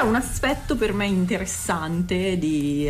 C'è un aspetto per me interessante di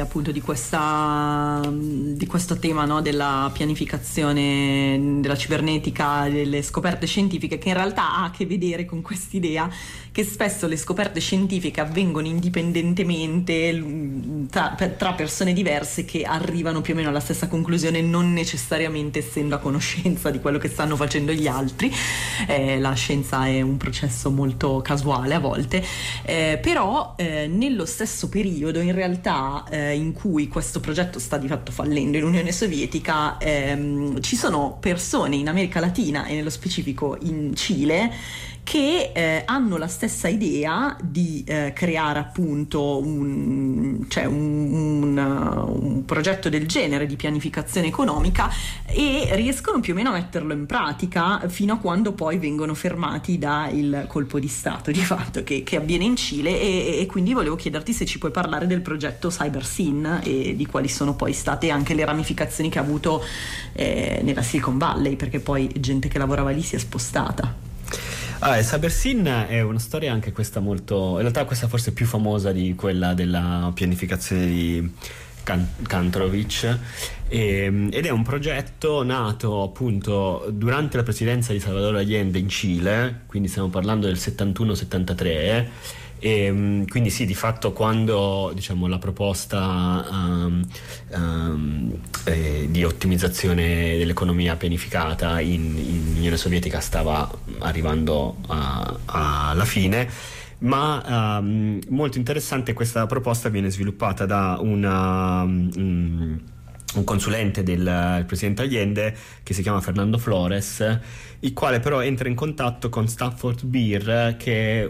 questo tema, no, della pianificazione, della cibernetica, delle scoperte scientifiche, che in realtà ha a che vedere con quest'idea che spesso le scoperte scientifiche avvengono indipendentemente tra persone diverse che arrivano più o meno alla stessa conclusione, non necessariamente essendo a conoscenza di quello che stanno facendo gli altri. La scienza è un processo molto casuale a volte, però nello stesso periodo in realtà in cui questo progetto sta di fatto fallendo in Unione Sovietica, ci sono persone in America Latina e nello specifico in Cile che hanno la stessa idea di creare appunto un progetto del genere di pianificazione economica, e riescono più o meno a metterlo in pratica fino a quando poi vengono fermati dal colpo di Stato di fatto che avviene in Cile, e quindi volevo chiederti se ci puoi parlare del progetto CyberSyn e di quali sono poi state anche le ramificazioni che ha avuto nella Silicon Valley, perché poi gente che lavorava lì si è spostata. CyberSyn è una storia anche questa molto, in realtà questa forse più famosa di quella della pianificazione di Kantorovich, ed è un progetto nato appunto durante la presidenza di Salvador Allende in Cile, quindi stiamo parlando del 71-73. E quindi sì, di fatto quando diciamo la proposta di ottimizzazione dell'economia pianificata in Unione Sovietica stava arrivando alla fine, ma molto interessante, questa proposta viene sviluppata da un consulente del presidente Allende che si chiama Fernando Flores, il quale però entra in contatto con Stafford Beer, che è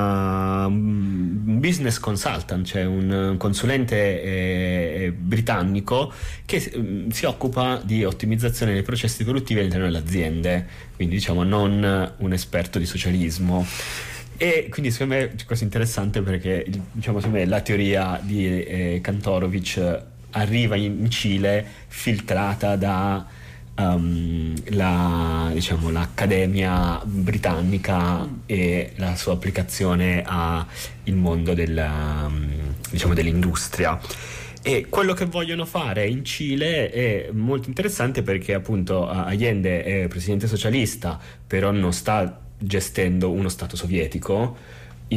un business consultant, cioè un consulente britannico che si occupa di ottimizzazione dei processi produttivi all'interno delle aziende, quindi diciamo non un esperto di socialismo. E quindi secondo me è cosa interessante, perché diciamo secondo me la teoria di Kantorovich arriva in Cile filtrata da l'accademia britannica e la sua applicazione al mondo dell'industria. E quello che vogliono fare in Cile è molto interessante, perché appunto Allende è presidente socialista, però non sta gestendo uno stato sovietico,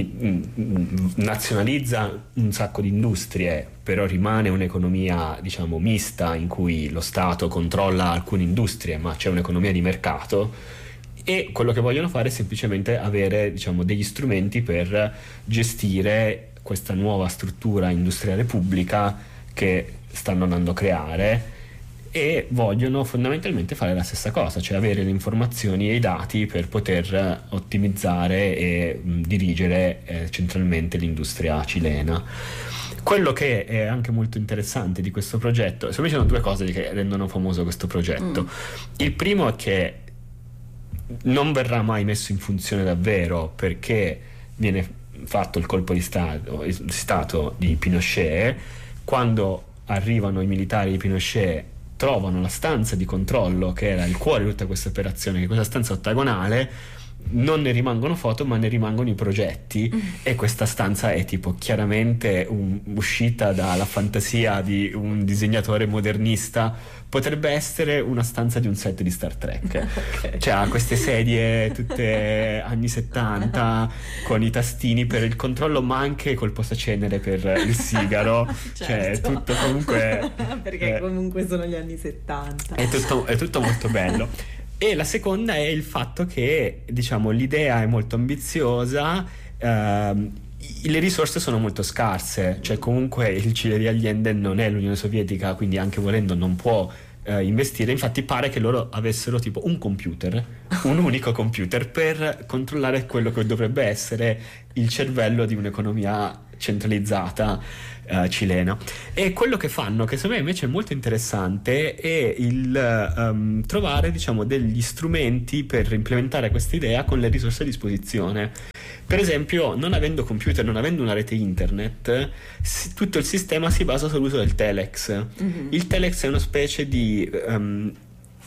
nazionalizza un sacco di industrie, però rimane un'economia diciamo mista, in cui lo Stato controlla alcune industrie ma c'è un'economia di mercato, e quello che vogliono fare è semplicemente avere diciamo degli strumenti per gestire questa nuova struttura industriale pubblica che stanno andando a creare, e vogliono fondamentalmente fare la stessa cosa, cioè avere le informazioni e i dati per poter ottimizzare e dirigere centralmente l'industria cilena. Quello che è anche molto interessante di questo progetto, secondo me ci sono due cose che rendono famoso questo progetto. Il primo è che non verrà mai messo in funzione davvero, perché viene fatto il colpo di Stato di Pinochet. Quando arrivano i militari di Pinochet, trovano la stanza di controllo che era il cuore di tutta questa operazione, che è questa stanza ottagonale. Non ne rimangono foto, ma ne rimangono i progetti, e questa stanza è tipo chiaramente uscita dalla fantasia di un disegnatore modernista. Potrebbe essere una stanza di un set di Star Trek. Okay. Cioè ha queste sedie tutte anni 70 con i tastini per il controllo, ma anche col posacenere per il sigaro. Certo. Cioè tutto comunque perché comunque sono gli anni 70. È tutto molto bello. E la seconda è il fatto che diciamo l'idea è molto ambiziosa, le risorse sono molto scarse, cioè comunque il Cile di Allende non è l'Unione Sovietica, quindi anche volendo non può investire. Infatti pare che loro avessero tipo un unico computer per controllare quello che dovrebbe essere il cervello di un'economia centralizzata cilena. E quello che fanno, che secondo me invece è molto interessante, è il trovare diciamo degli strumenti per implementare questa idea con le risorse a disposizione. Per esempio, non avendo computer, non avendo una rete internet, tutto il sistema si basa sull'uso del telex. Il telex è una specie di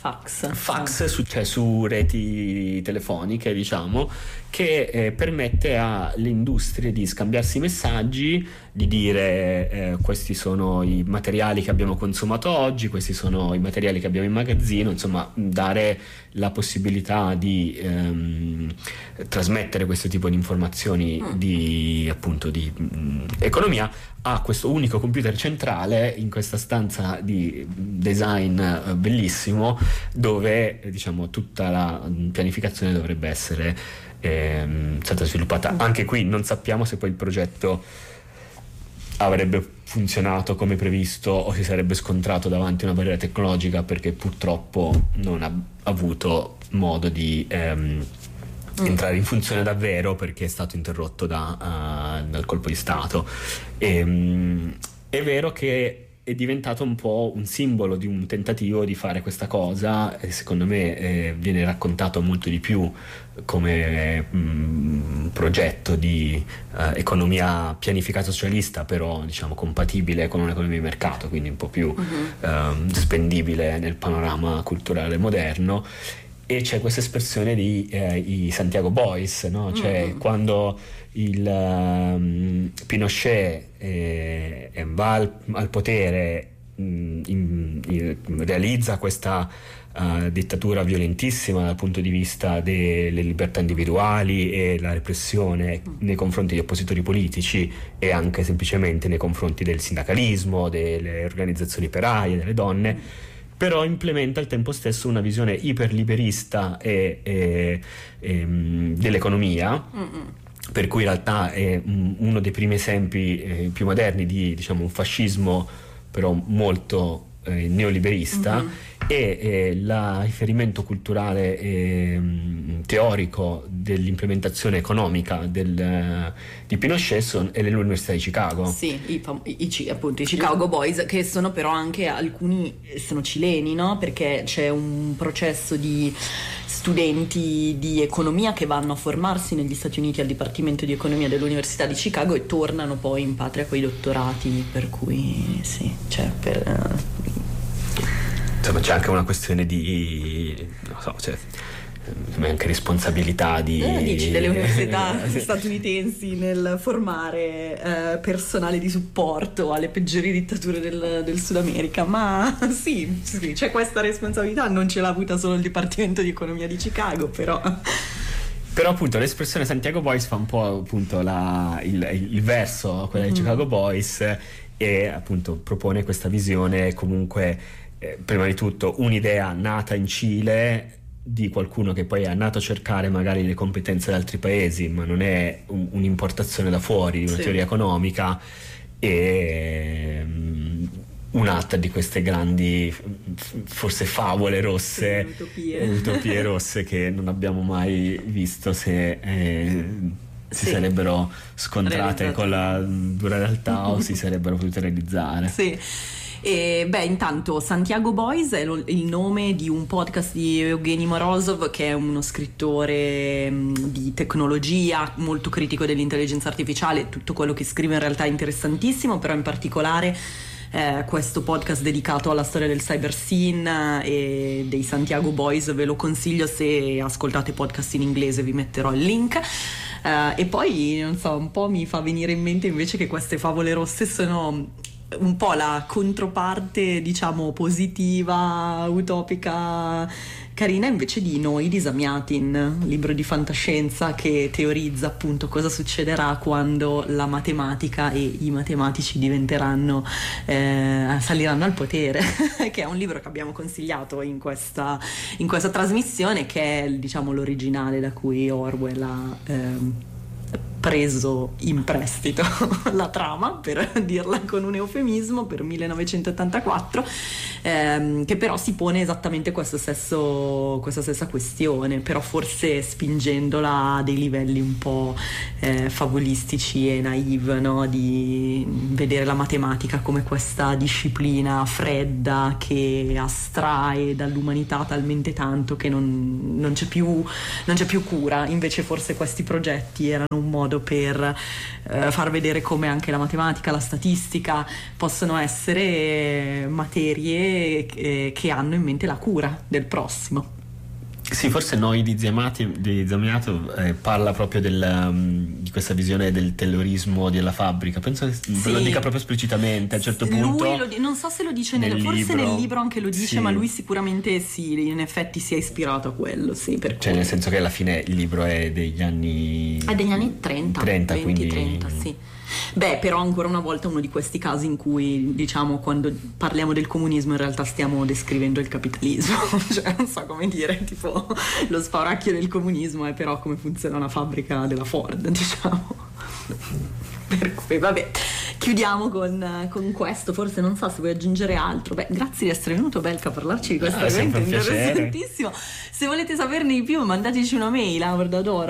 Fax. Cioè su reti telefoniche, diciamo, che permette alle industrie di scambiarsi messaggi, di dire questi sono i materiali che abbiamo consumato oggi, questi sono i materiali che abbiamo in magazzino, insomma dare la possibilità di trasmettere questo tipo di informazioni di economia a questo unico computer centrale in questa stanza di design bellissimo, dove diciamo tutta la pianificazione dovrebbe essere stata sviluppata. Anche qui non sappiamo se poi il progetto avrebbe funzionato come previsto o si sarebbe scontrato davanti a una barriera tecnologica, perché purtroppo non ha avuto modo di entrare in funzione davvero, perché è stato interrotto dal colpo di Stato. È vero che è diventato un po' un simbolo di un tentativo di fare questa cosa, e secondo me viene raccontato molto di più come progetto di economia pianificata socialista, però diciamo compatibile con un'economia di mercato, quindi un po' più spendibile nel panorama culturale moderno. E c'è questa espressione di i Santiago Boys, no? Cioè quando il Pinochet va al potere, realizza questa dittatura violentissima dal punto di vista delle libertà individuali e la repressione nei confronti di oppositori politici, e anche semplicemente nei confronti del sindacalismo, delle organizzazioni operaie, delle donne. Però implementa al tempo stesso una visione iperliberista dell'economia, per cui in realtà è uno dei primi esempi più moderni di, diciamo, un fascismo però molto neoliberista, e il riferimento culturale teorico dell'implementazione economica di Pinochet è l'Università di Chicago. Sì, appunto i Chicago Boys, che sono però anche alcuni sono cileni, no? Perché c'è un processo di studenti di economia che vanno a formarsi negli Stati Uniti al Dipartimento di Economia dell'Università di Chicago e tornano poi in patria con i dottorati, per cui sì, insomma c'è anche una questione di, non so, cioè anche responsabilità delle università statunitensi nel formare personale di supporto alle peggiori dittature del Sud America, ma sì, c'è questa responsabilità, non ce l'ha avuta solo il Dipartimento di Economia di Chicago, però appunto l'espressione Santiago Boys fa un po' appunto il verso, quella di Chicago Boys, e appunto propone questa visione comunque prima di tutto un'idea nata in Cile di qualcuno che poi è andato a cercare magari le competenze da altri paesi, ma non è un'importazione da fuori di una teoria economica, e un'altra di queste grandi forse favole rosse, utopie rosse che non abbiamo mai visto se si sarebbero scontrate con la dura realtà o si sarebbero potute realizzare. Sì. E intanto Santiago Boys è il nome di un podcast di Evgeny Morozov, che è uno scrittore di tecnologia molto critico dell'intelligenza artificiale. Tutto quello che scrive in realtà è interessantissimo, però in particolare questo podcast dedicato alla storia del cyber scene e dei Santiago Boys ve lo consiglio. Se ascoltate podcast in inglese vi metterò il link. E poi non so, un po' mi fa venire in mente invece che queste favole rosse sono un po' la controparte, diciamo, positiva, utopica, carina invece di Noi di Zamiatin, libro di fantascienza che teorizza appunto cosa succederà quando la matematica e i matematici saliranno al potere, che è un libro che abbiamo consigliato in questa trasmissione, che è, diciamo, l'originale da cui Orwell ha preso in prestito la trama, per dirla con un eufemismo, per 1984, che però si pone esattamente questa stessa questione, però forse spingendola a dei livelli un po' favolistici e naive, no? Di vedere la matematica come questa disciplina fredda che astrae dall'umanità talmente tanto che non c'è più cura. Invece forse questi progetti erano un modo modo per far vedere come anche la matematica, la statistica possono essere materie che hanno in mente la cura del prossimo. Sì, forse Noi di Zamiato parla proprio di questa visione del taylorismo della fabbrica. Penso che lo dica proprio esplicitamente a un certo punto. Non so se lo dice forse nel libro anche lo dice, ma lui sicuramente sì, in effetti si è ispirato a quello, sì, cioè nel senso che alla fine il libro è degli anni 30 20, quindi 30, sì. Beh, però ancora una volta uno di questi casi in cui, diciamo, quando parliamo del comunismo in realtà stiamo descrivendo il capitalismo, cioè non so come dire, tipo lo spauracchio del comunismo è però come funziona una fabbrica della Ford, diciamo. Per cui vabbè, chiudiamo con questo. Forse non so se vuoi aggiungere altro. Beh, grazie di essere venuto, Belka, a parlarci di questo argomento interessantissimo. Se volete saperne di più mandateci una mail a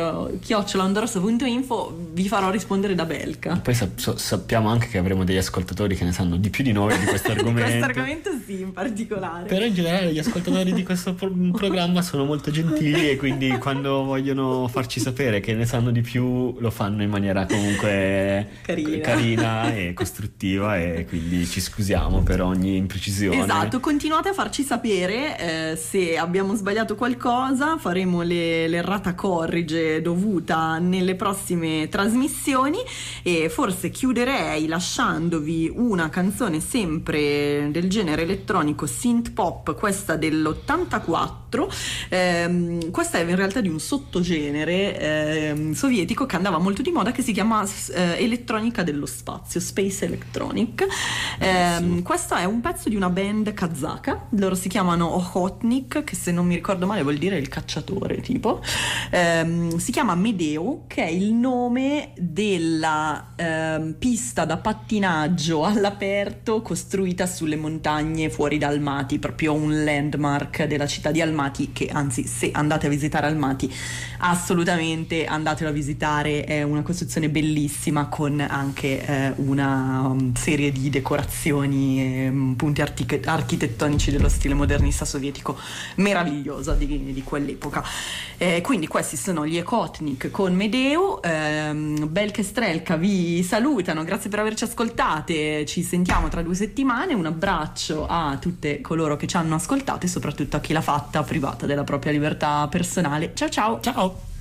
ordadoro@ondorosso.info, vi farò rispondere da Belka. Poi sappiamo anche che avremo degli ascoltatori che ne sanno di più di noi di questo argomento. Di questo argomento sì, in particolare. Però in generale gli ascoltatori di questo programma sono molto gentili e quindi quando vogliono farci sapere che ne sanno di più lo fanno in maniera comunque carina e costruttiva, e quindi ci scusiamo per ogni imprecisione. Esatto, continuate a farci sapere se abbiamo sbagliato qualcosa, faremo l'errata corrige dovuta nelle prossime trasmissioni, e forse chiuderei lasciandovi una canzone sempre del genere elettronico synth pop, questa dell'84. Questa è in realtà di un sottogenere sovietico che andava molto di moda, che si chiama elettronica dello spazio, Space Electronic. Questo è un pezzo di una band kazaka, loro si chiamano Ochotnik, che se non mi ricordo male vuol dire il cacciatore, tipo. Si chiama Medeo, che è il nome della pista da pattinaggio all'aperto costruita sulle montagne fuori da Almaty, proprio un landmark della città di Almaty, che anzi, se andate a visitare Almaty assolutamente andatelo a visitare, è una costruzione bellissima con anche una serie di decorazioni e punti architettonici dello stile modernista sovietico meravigliosa di quell'epoca. Quindi questi sono gli Ochotnik con Medeo. Belka e Strelka vi salutano, grazie per averci ascoltate, ci sentiamo tra 2 settimane. Un abbraccio a tutte coloro che ci hanno ascoltato e soprattutto a chi l'ha fatta privata della propria libertà personale. Ciao ciao. Ciao.